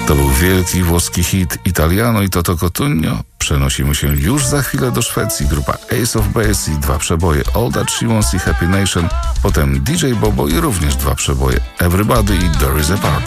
To był wielki włoski hit Italiano i Toto Cotugno. Przenosimy się już za chwilę do Szwecji. Grupa Ace of Base i 2 przeboje All That She Wants i Happy Nation. Potem DJ Bobo i również 2 przeboje Everybody i There Is A Part.